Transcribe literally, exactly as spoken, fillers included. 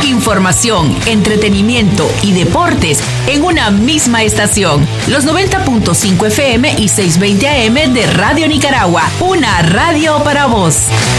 Información, entretenimiento y deportes en una misma estación. Los noventa punto cinco F M y seiscientos veinte A M de Radio Nicaragua. Una radio para vos.